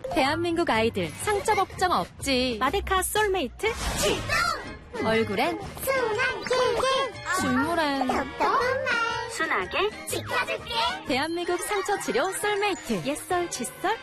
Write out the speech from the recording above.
대한민국 아이들 상처 걱정 없지. 마데카 솔메이트 출동! 얼굴엔 순하게 줄무란 순하게 지켜줄게. 대한민국 상처 치료 솔메이트 옛설 칫솔